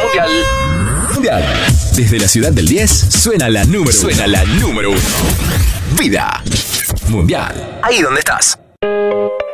Mundial. Desde la ciudad del 10 suena la número 1. Vida Mundial. Ahí donde estás.